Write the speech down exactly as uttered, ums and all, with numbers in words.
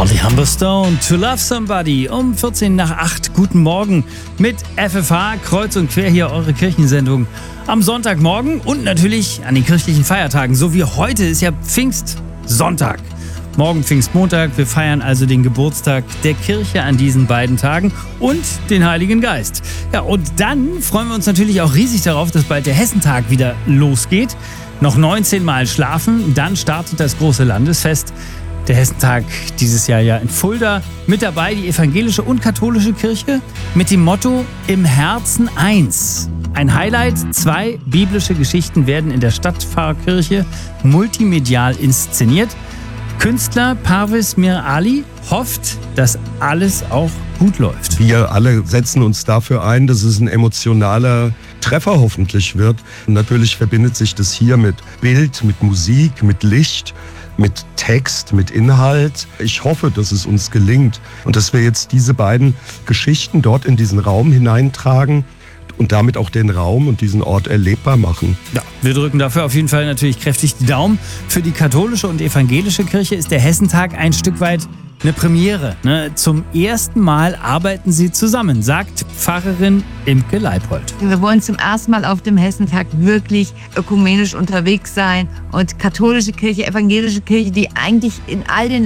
The Humble Stone, To Love Somebody, um vierzehn nach acht. Guten Morgen mit F F H, kreuz und quer hier eure Kirchensendung am Sonntagmorgen und natürlich an den kirchlichen Feiertagen. So wie heute ist ja Pfingstsonntag. Morgen Pfingstmontag. Wir feiern also den Geburtstag der Kirche an diesen beiden Tagen und den Heiligen Geist. Ja, und dann freuen wir uns natürlich auch riesig darauf, dass bald der Hessentag wieder losgeht. Noch neunzehn Mal schlafen, dann startet das große Landesfest. Der Hessentag dieses Jahr ja in Fulda. Mit dabei die evangelische und katholische Kirche mit dem Motto Im Herzen eins. Ein Highlight, zwei biblische Geschichten werden in der Stadtpfarrkirche multimedial inszeniert. Künstler Parvis Mir Ali hofft, dass alles auch gut läuft. Wir alle setzen uns dafür ein, dass es ein emotionaler Treffer hoffentlich wird. Und natürlich verbindet sich das hier mit Bild, mit Musik, mit Licht, mit Text, mit Inhalt. Ich hoffe, dass es uns gelingt und dass wir jetzt diese beiden Geschichten dort in diesen Raum hineintragen und damit auch den Raum und diesen Ort erlebbar machen. Ja, wir drücken dafür auf jeden Fall natürlich kräftig die Daumen. Für die katholische und evangelische Kirche ist der Hessentag ein Stück weit eine Premiere. Ne? Zum ersten Mal arbeiten sie zusammen, sagt Pfarrerin Imke Leipold. Wir wollen zum ersten Mal auf dem Hessentag wirklich ökumenisch unterwegs sein und katholische Kirche, evangelische Kirche, die eigentlich in all den